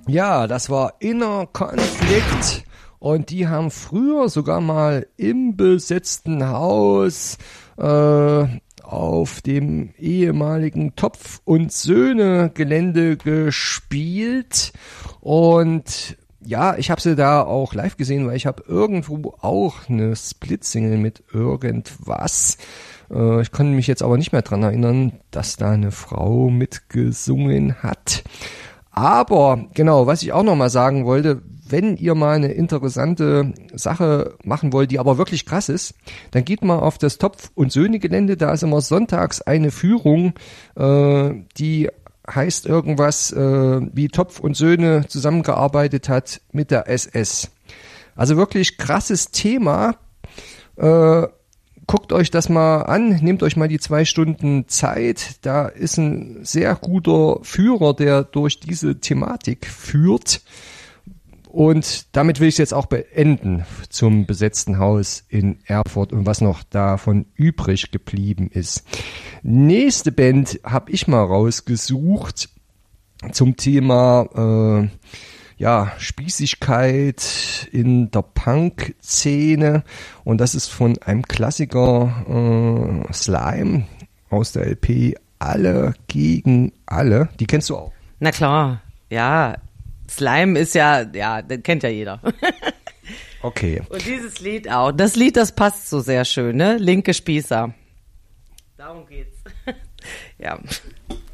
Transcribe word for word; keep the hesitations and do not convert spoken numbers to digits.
Ja, das war Inner Konflikt und die haben früher sogar mal im besetzten Haus äh, auf dem ehemaligen Topf- und Söhne-Gelände gespielt und ja, ich habe sie da auch live gesehen, weil ich habe irgendwo auch eine Split-Single mit irgendwas. Äh, ich konnte mich jetzt aber nicht mehr dran erinnern, dass da eine Frau mitgesungen hat. Aber genau, was ich auch nochmal sagen wollte, wenn ihr mal eine interessante Sache machen wollt, die aber wirklich krass ist, dann geht mal auf das Topf- und Söhne-Gelände, da ist immer sonntags eine Führung, äh, die heißt irgendwas, äh, wie Topf und Söhne zusammengearbeitet hat mit der S S. Also wirklich krasses Thema. Äh, guckt euch das mal an, nehmt euch mal die zwei Stunden Zeit. Da ist ein sehr guter Führer, der durch diese Thematik führt. Und damit will ich es jetzt auch beenden zum besetzten Haus in Erfurt und was noch davon übrig geblieben ist. Nächste Band habe ich mal rausgesucht zum Thema äh, ja, Spießigkeit in der Punk-Szene. Und das ist von einem Klassiker äh, Slime aus der L P Alle gegen Alle. Die kennst du auch? Na klar, ja. Slime ist ja, ja, den kennt ja jeder. Okay. Und dieses Lied auch. Das Lied, das passt so sehr schön, ne? Linke Spießer. Darum geht's. Ja.